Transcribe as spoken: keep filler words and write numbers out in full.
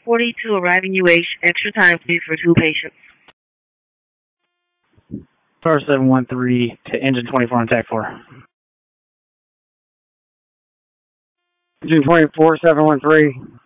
forty-two arriving U H. Extra time, please, for two patients. Star seven one three to engine twenty-four on tac four. Engine twenty-four, seven one three.